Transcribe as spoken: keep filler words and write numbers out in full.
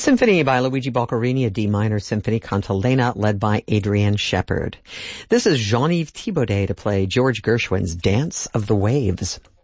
Symphony by Luigi Boccherini, a D minor symphony cantilena led by Adrienne Shepherd. This is Jean-Yves Thibaudet to play George Gershwin's Dance of the Waves.